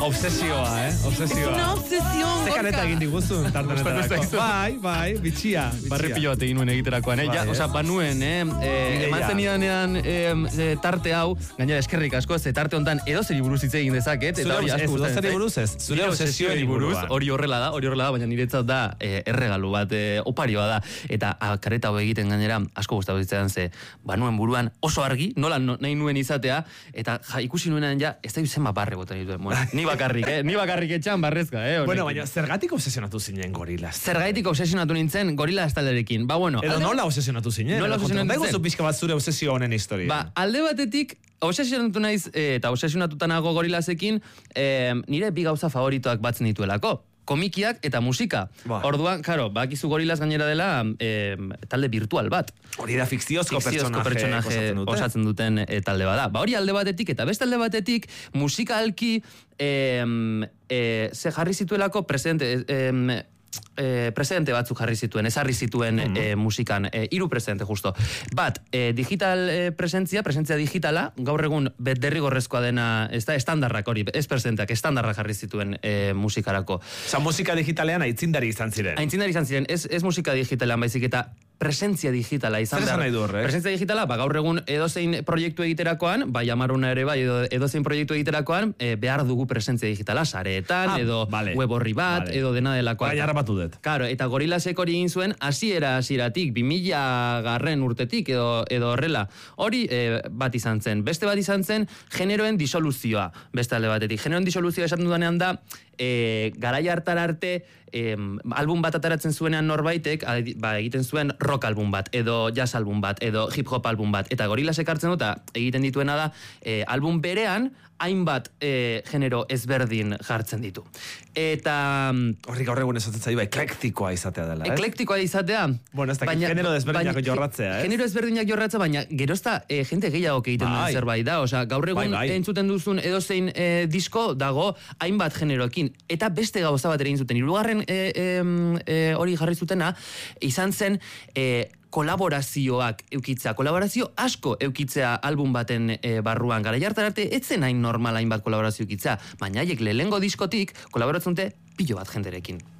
Obsesioa, obsesioa. Es una obsesión, Ze kaneta egin diguzun, tartanetarako. Bai, bitxia. Barri pilo bat egin nuen egiterakoan, Osa, banuen, eman zenidanean tarte hau, gainera eskerrik asko, ze tarte hontan edozeri buruz hitz egin dezaket, eta hori asko gustatzen. Edozeri buruz ez, zure obsesioari buruz. Hori horrela da, baina niretzat da erregalu bat, oparioa da, eta kareta hau egiten gainera asko gustatzen ze, banuen buruan oso argi, nola nahi nuen izatea, eta ikusi nuenan ja, ez da zenba barre botan dituen, ni bakarrik etxan barrezka, Bueno, baina zergatik obsesionatu zinen gorilaz? Zergatik obsesionatu nintzen gorila estalerekin, Edo nola obsesionatu zinen? Nola obsesionatu nintzen? Daigu pixka bat zure obsesio honen historia. Alde batetik, obsesionatu naiz, eta obsesionatuta nago gorilazekin, nire bi gauza favoritoak batzen dituelako. Komikiak eta musika. Orduan, karo, bakizu gorilaz gainera dela talde virtual bat. Hori da fikziozko pertsonaje osatzen duten talde bada. Hori alde batetik, eta beste alde batetik, musikalki ze jarri zituelako presidente batzuk jarri zituen, ezarri zituen musikan, 3 presidente justo. Bat, digital presentzia digitala, gaur egun derrigorrezkoa dena, ez da, estandarrak hori, ez presidenteak, estandarrak jarri zituen musikarako. Osa, musika digitalean aitzindari izan ziren. Ez musika digitalean baizik eta presentzia digitala izan behar. Zer esan nahi du horrek? Presentzia digitala, gaur egun edozein proiektu egiterakoan, bai amaruna ere bai, edozein proiektu egiterakoan, behar dugu presentzia digitala, sareetan, edo web horri bat, edo dena delakoan. Baina harrapatu dut. Claro, eta Gorillazek hori egin zuen, hasieratik, 2000 urtetik, edo horrela. Hori bat izan zen. Beste bat izan zen, generoen disoluzioa, beste alde batetik. Generoen disoluzioa esaten dudanean da, garai hartar arte, album bat ataratzen zuenean norbaitek, egiten zuen rock album bat, edo jazz album bat, edo hip hop album bat, eta Gorillazek hartzen dut, egiten dituena da, album berean, hainbat genero ezberdin jartzen ditu. Eta... Horrik gaur egun esaten zaiba, eklektikoa izatea dela, Eklektikoa izatea. Bueno, ez da, genero ezberdinak jorratzea, Genero ezberdinak jorratzea, baina gerozta jente gehiago egiten duen zerbait da. Osa, gaur egun entzuten duzun edozein disko dago hainbat generoekin. Eta beste gauza bat ere egin zuten. Hirugarren hori jarri zutena, izan zen... kolaborazioak eukitzea, kolaborazio asko eukitzea album baten barruan. Garai hartan arte, etzen hain normal hainbat kolaborazio eukitzea, baina haiek lehengo diskotik kolaboratzen dute pilo bat jenderekin.